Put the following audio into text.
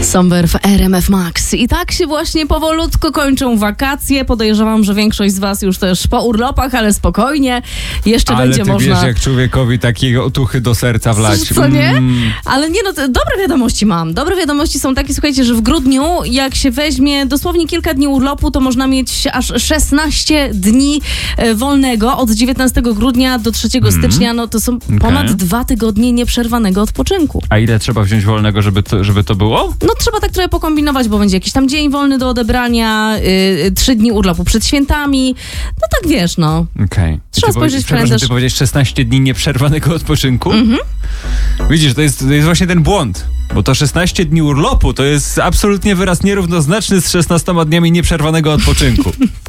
Somber w RMF Max. I tak się właśnie powolutku kończą wakacje. Podejrzewam, że większość z was już też po urlopach, ale spokojnie. Jeszcze ale będzie ty można... wiesz, jak człowiekowi takiego otuchy do serca wlać. Co nie? Ale nie, no dobre wiadomości mam. Dobre wiadomości są takie, słuchajcie, że w grudniu, jak się weźmie dosłownie kilka dni urlopu, to można mieć aż 16 dni wolnego od 19 grudnia do 3 stycznia. No to są ponad 2 tygodnie nieprzerwanego odpoczynku. A ile trzeba wziąć wolnego, żeby to było? No trzeba tak trochę pokombinować, bo będzie jakiś tam dzień wolny do odebrania, 3 dni urlopu przed świętami. No tak wiesz, no. Okej. Trzeba spojrzeć w kalendarz. Ty powiedziałeś 16 dni nieprzerwanego odpoczynku? Widzisz, to jest właśnie ten błąd. Bo to 16 dni urlopu to jest absolutnie wyraz nierównoznaczny z 16 dniami nieprzerwanego odpoczynku.